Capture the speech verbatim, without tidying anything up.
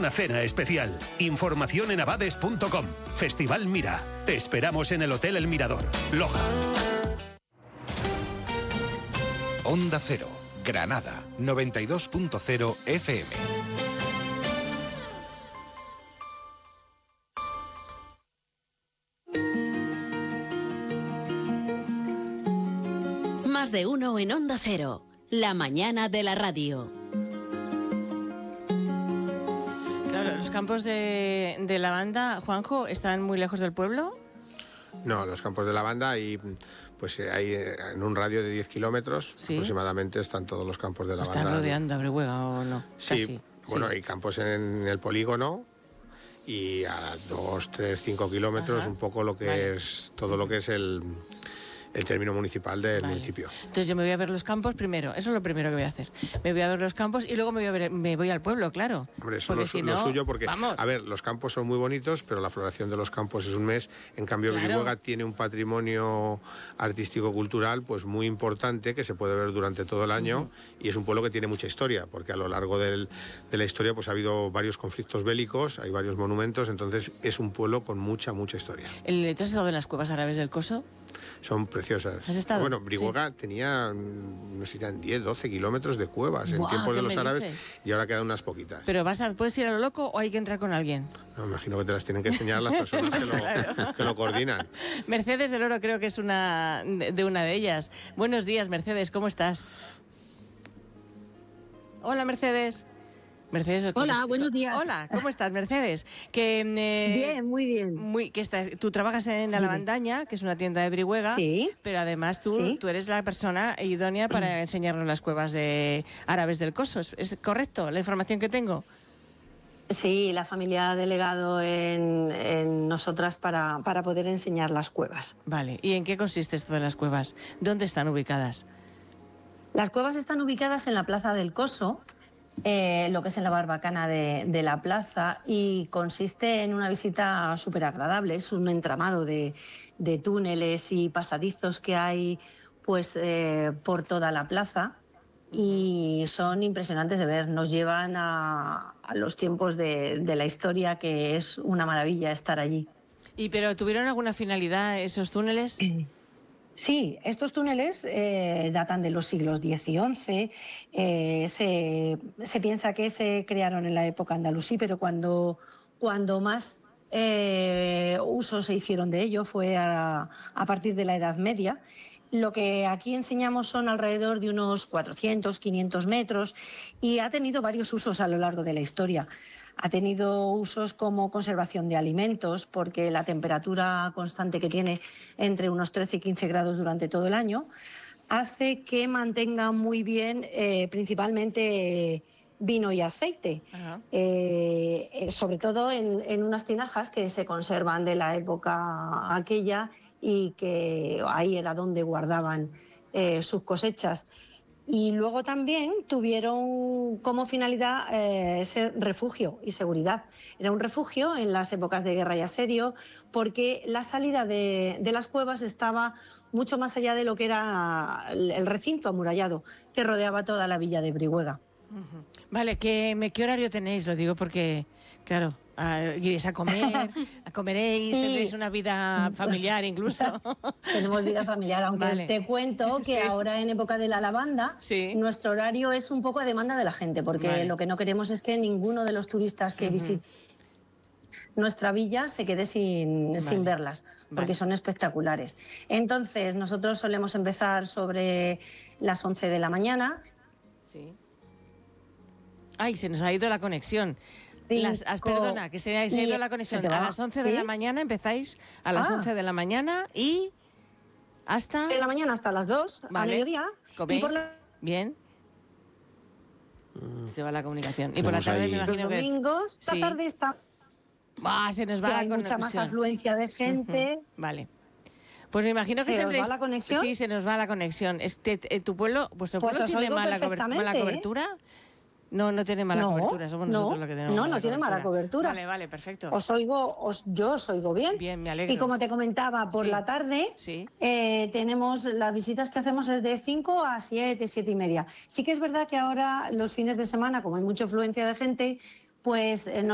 una cena especial. Información en abades punto com. Festival Mira. Te esperamos en el Hotel El Mirador, Loja. Onda Cero, Granada, noventa y dos punto cero F M. Más de uno en Onda Cero, la mañana de la radio. Claro, los campos de, de lavanda, Juanjo, ¿están muy lejos del pueblo? No, los campos de lavanda y pues hay en un radio de diez kilómetros, ¿sí?, aproximadamente están todos los campos de lavanda. ¿Están rodeando a Brihuega o no? Sí, Casi. Bueno, sí. Hay campos en el polígono y a dos, tres, cinco kilómetros, Ajá. un poco lo que vale. es todo lo que es el, el término municipal del vale. municipio. Entonces yo me voy a ver los campos primero, eso es lo primero que voy a hacer. Me voy a ver los campos y luego me voy, a ver, me voy al pueblo, claro. Hombre, eso es lo, si lo no, suyo porque, vamos. a ver, los campos son muy bonitos, pero la floración de los campos es un mes. En cambio, claro. Brihuega tiene un patrimonio artístico-cultural pues muy importante que se puede ver durante todo el año, uh-huh. y es un pueblo que tiene mucha historia, porque a lo largo del, de la historia pues ha habido varios conflictos bélicos, hay varios monumentos, entonces es un pueblo con mucha, mucha historia. ¿El, entonces estado de las cuevas árabes del Coso? Son preciosas. ¿Has estado? Bueno, Brihuega sí. tenía, no sé, eran diez, doce kilómetros de cuevas wow, en tiempos de los árabes dices? Y ahora quedan unas poquitas. ¿Pero vas a, puedes ir a lo loco o hay que entrar con alguien? No, me imagino que te las tienen que enseñar las personas que, lo, claro. que lo coordinan. Mercedes del Oro creo que es una de una de ellas. Buenos días, Mercedes, ¿cómo estás? Hola, Mercedes. Mercedes, hola, buenos días. Hola, ¿cómo estás, Mercedes? Que, eh, bien, muy bien. Muy, que estás, tú trabajas en La Lavandaña, que es una tienda de Brihuega, sí. pero además tú, ¿Sí? tú eres la persona idónea para enseñarnos las cuevas de árabes del Coso. ¿Es, es correcto la información que tengo? Sí, la familia ha delegado en, en nosotras para, para poder enseñar las cuevas. Vale, ¿y en qué consiste esto de las cuevas? ¿Dónde están ubicadas? Las cuevas están ubicadas en la Plaza del Coso, Eh, lo que es en la barbacana de, de la plaza, y consiste en una visita súper agradable. Es un entramado de, de túneles y pasadizos que hay pues eh, por toda la plaza y son impresionantes de ver. Nos llevan a, a los tiempos de, de la historia, que es una maravilla estar allí. ¿Y pero tuvieron alguna finalidad esos túneles? Sí, estos túneles eh, datan de los siglos diez y once. Eh, se, se piensa que se crearon en la época andalusí, pero cuando, cuando más eh, uso se hicieron de ello fue a, a partir de la Edad Media. Lo que aquí enseñamos son alrededor de unos cuatrocientos, quinientos metros y ha tenido varios usos a lo largo de la historia. Ha tenido usos como conservación de alimentos, porque la temperatura constante que tiene entre unos trece y quince grados durante todo el año hace que mantenga muy bien eh, principalmente vino y aceite, eh, sobre todo en, en unas tinajas que se conservan de la época aquella y que ahí era donde guardaban eh, sus cosechas. Y luego también tuvieron como finalidad eh, ser refugio y seguridad. Era un refugio en las épocas de guerra y asedio, porque la salida de, de las cuevas estaba mucho más allá de lo que era el recinto amurallado que rodeaba toda la villa de Brihuega. Uh-huh. Vale, ¿qué, ¿qué horario tenéis? Lo digo porque, claro, uh, iréis a comer, a comeréis, sí. tendréis una vida familiar incluso. Tenemos vida familiar, aunque vale. te cuento que sí. ahora en época de la lavanda, sí. nuestro horario es un poco a demanda de la gente, porque vale. lo que no queremos es que ninguno de los turistas que uh-huh. visiten nuestra villa se quede sin, vale. sin verlas, porque vale. son espectaculares. Entonces, nosotros solemos empezar sobre las once de la mañana. Sí. Ay, se nos ha ido la conexión. Las, as, perdona, que se ha, se ha ido la conexión. A las once ¿Sí? de la mañana empezáis, a las ah. once de la mañana y hasta... De la mañana hasta las dos, vale. a mediodía. ¿Coméis? Y por la... Bien. Se va la comunicación. Y por la tarde ahí. me imagino Los que... domingos, sí. la tarde está... Ah, se nos va la hay conexión. mucha más afluencia de gente. Uh-huh. Vale. Pues me imagino que ¿Se tendréis... os va la conexión? Sí, se nos va la conexión. Este, ¿Tu pueblo, vuestro pues pueblo tiene mala, cober... mala ¿eh? cobertura? No, no tiene mala no, cobertura, somos nosotros no, los que tenemos No, mala no tiene cobertura. mala cobertura. Vale, vale, perfecto. Os oigo, os, yo os oigo bien. Bien, me alegro. Y como te comentaba, por sí. la tarde sí. eh, tenemos, las visitas que hacemos es de cinco a siete, siete y media. Sí que es verdad que ahora los fines de semana, como hay mucha afluencia de gente, pues... Eh, no